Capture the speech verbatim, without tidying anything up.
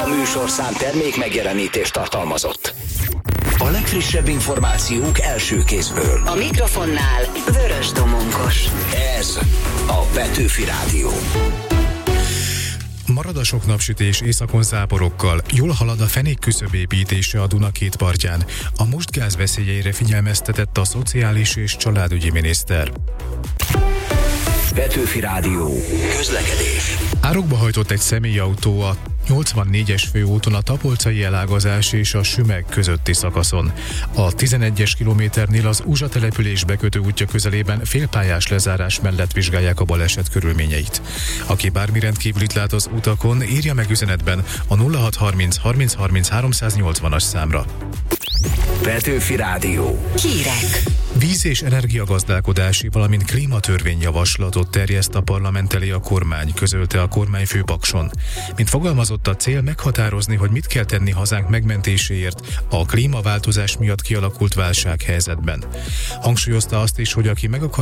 A műsorszám termék megjelenítést tartalmazott. A legfrissebb információk első kézből. A mikrofonnál Vörös Domongos. Ez a Petőfi Rádió. Marad a sok napsütés, északon záporokkal. Jól halad a fenék küszöb építése a Duna két partján. A mustgáz veszélyeire figyelmeztetett a szociális és családügyi miniszter. Petőfi Rádió. Közlekedés. Árokba hajtott egy személyautó a nyolcvannégyes főúton a tapolcai elágazás és a Sümeg közötti szakaszon. A tizenegyes kilométernél az Uzsa település bekötő útja közelében félpályás lezárás mellett vizsgálják a baleset körülményeit. Aki bármi rendkívülit lát az utakon, írja meg üzenetben a nulla hat harminc harminc harminc háromszáznyolcvanas számra. Petőfi Rádió. Hírek. Víz- és energiagazdálkodási, valamint klímatörvényjavaslatot terjeszt a parlament elé a kormány, közölte a kormányfő Pakson. Mint fogalmazott, a cél meghatározni, hogy mit kell tenni hazánk megmentéséért a klímaváltozás miatt kialakult válsághelyzetben. Hangsúlyozta azt is, hogy aki meg akar